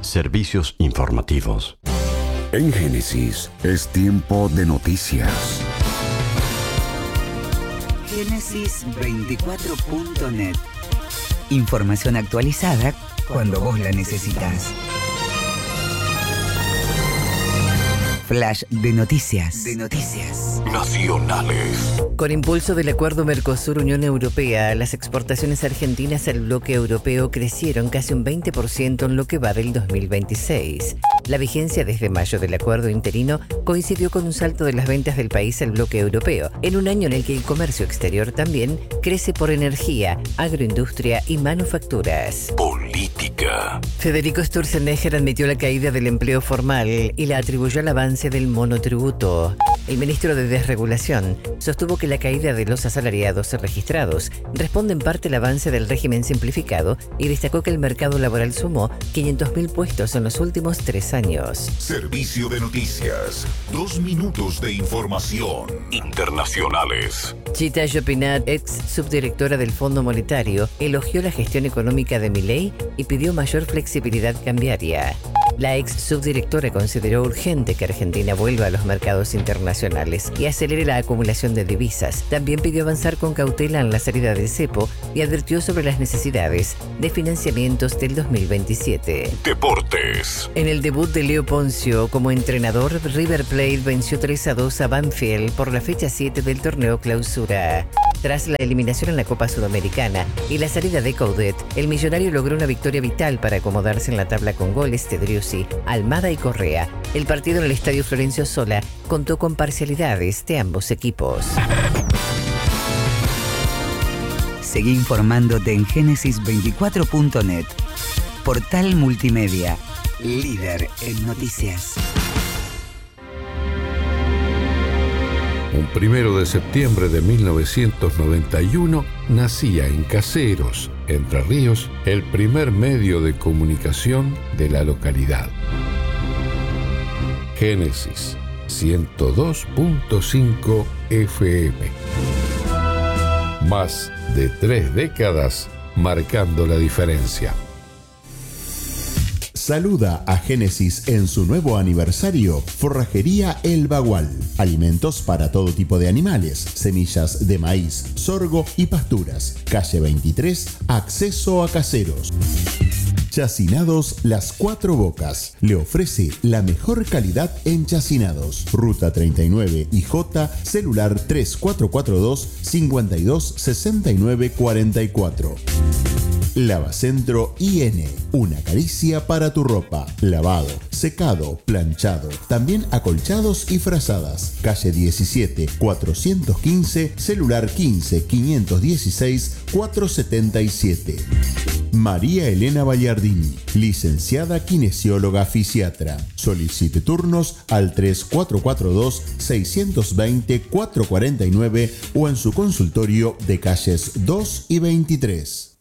Servicios informativos. En Génesis es tiempo de noticias. Génesis24.net. Información actualizada cuando vos la necesitas. Flash de noticias. Nacionales. Con impulso del acuerdo Mercosur-Unión Europea, las exportaciones argentinas al bloque europeo crecieron casi un 20% en lo que va del 2026. La vigencia desde mayo del acuerdo interino coincidió con un salto de las ventas del país al bloque europeo, en un año en el que el comercio exterior también crece por energía, agroindustria y manufacturas. Política. Federico Sturzenegger admitió la caída del empleo formal y la atribuyó al avance del monotributo. El ministro de Desregulación sostuvo que la caída de los asalariados registrados responde en parte al avance del régimen simplificado y destacó que el mercado laboral sumó 500.000 puestos en los últimos 3 años. Servicio de noticias. 2 minutos de información. Internacionales. Chita Jopinat, ex subdirectora del Fondo Monetario, elogió la gestión económica de Milei y pidió mayor flexibilidad cambiaria. La ex subdirectora consideró urgente que Argentina vuelva a los mercados internacionales y acelere la acumulación de divisas. También pidió avanzar con cautela en la salida del cepo y advirtió sobre las necesidades de financiamientos del 2027. Deportes. En el debut de Leo Poncio como entrenador, River Plate venció 3-2 a Banfield por la fecha 7 del torneo Clausura. Tras la eliminación en la Copa Sudamericana y la salida de Coudet, el millonario logró una victoria vital para acomodarse en la tabla con goles de Driussi, Almada y Correa. El partido en el Estadio Florencio Sola contó con parcialidades de ambos equipos. Seguí informándote en Génesis24.net. Portal multimedia, líder en noticias. Un 1 de septiembre de 1991 nacía en Caseros, Entre Ríos, el primer medio de comunicación de la localidad. Génesis 102.5 FM. Más de 3 décadas marcando la diferencia. Saluda a Génesis en su nuevo aniversario, Forrajería El Bagual. Alimentos para todo tipo de animales, semillas de maíz, sorgo y pasturas. Calle 23, acceso a Caseros. Chacinados Las Cuatro Bocas. Le ofrece la mejor calidad en chacinados. Ruta 39 IJ, celular 3442 52 69 44. Lavacentro IN, una caricia para tu ropa. Lavado, secado, planchado, también acolchados y frazadas. Calle 17, 415, celular 15 516 477. María Elena Ballardini, licenciada kinesióloga fisiatra. Solicite turnos al 3442 620 449 o en su consultorio de calles 2 y 23.